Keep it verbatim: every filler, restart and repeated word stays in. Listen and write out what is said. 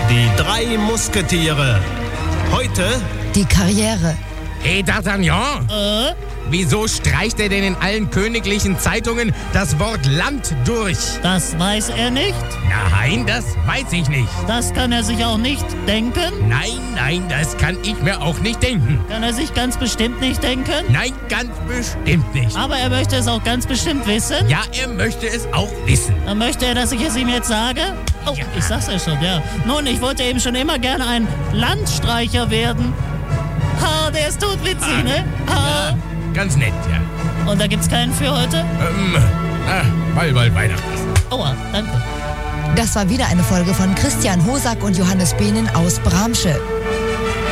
Die drei Musketiere. Heute die Karriere. Hey D'Artagnan, Äh? wieso streicht er denn in allen königlichen Zeitungen das Wort Land durch? Das weiß er nicht? Nein, das weiß ich nicht. Das kann er sich auch nicht denken? Nein, nein, das kann ich mir auch nicht denken. Kann er sich ganz bestimmt nicht denken? Nein, ganz bestimmt nicht. Aber er möchte es auch ganz bestimmt wissen? Ja, er möchte es auch wissen. Dann möchte er, dass ich es ihm jetzt sage? Oh, Ja. ich sag's ja schon, ja. Nun, ich wollte eben schon immer gerne ein Landstreicher werden. Ha, der ist totwitzig, ne? Ha. Ja, ganz nett, ja. Und da gibt's keinen für heute? Ähm, ah, weil bald Weihnachten ist. Aua, danke. Das war wieder eine Folge von Christian Hosack und Johannes Behnen aus Bramsche.